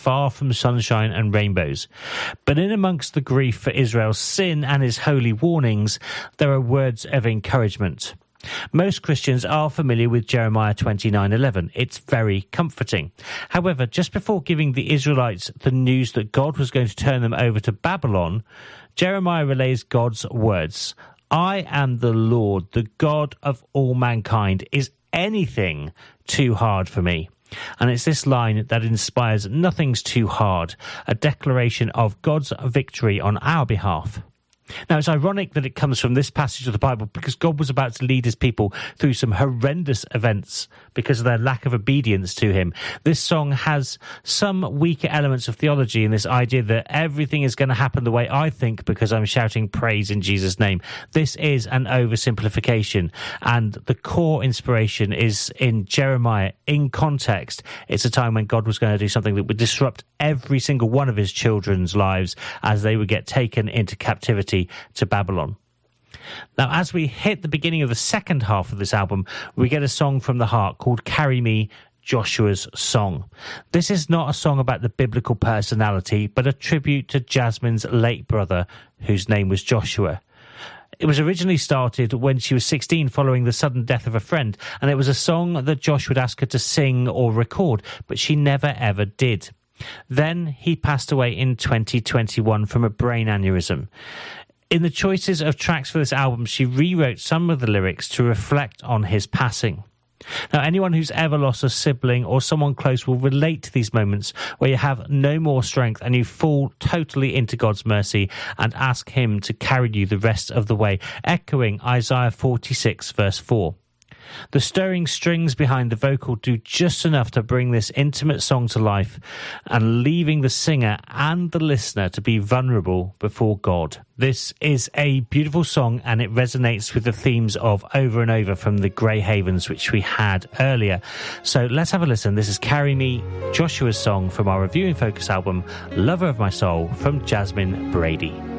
far from sunshine and rainbows. But in amongst the grief for Israel's sin and his holy warnings, there are words of encouragement. Most Christians are familiar with Jeremiah 29:11. It's very comforting. However, just before giving the Israelites the news that God was going to turn them over to Babylon, Jeremiah relays God's words. I am the Lord, the God of all mankind. Is anything too hard for me? And it's this line that inspires nothing's too hard, a declaration of God's victory on our behalf. Now, it's ironic that it comes from this passage of the Bible because God was about to lead his people through some horrendous events because of their lack of obedience to him. This song has some weaker elements of theology in this idea that everything is going to happen the way I think because I'm shouting praise in Jesus' name. This is an oversimplification, and the core inspiration is in Jeremiah. In context, it's a time when God was going to do something that would disrupt every single one of his children's lives as they would get taken into captivity to Babylon. Now, as we hit the beginning of the second half of this album, we get a song from the heart called Carry Me, Joshua's Song. This is not a song about the biblical personality, but a tribute to Jasmine's late brother, whose name was Joshua. It was originally started when she was 16 following the sudden death of a friend, and it was a song that Josh would ask her to sing or record, but she never ever did. Then he passed away in 2021 from a brain aneurysm. In the choices of tracks for this album, she rewrote some of the lyrics to reflect on his passing. Now, anyone who's ever lost a sibling or someone close will relate to these moments where you have no more strength and you fall totally into God's mercy and ask him to carry you the rest of the way, echoing Isaiah 46 verse 4. The stirring strings behind the vocal do just enough to bring this intimate song to life and leaving the singer and the listener to be vulnerable before God. This is a beautiful song and it resonates with the themes of Over and Over from the Grey Havens, which we had earlier. So let's have a listen. This is Carry Me, Joshua's Song from our Review in Focus album, Lover of My Soul, from Jasmine Brady.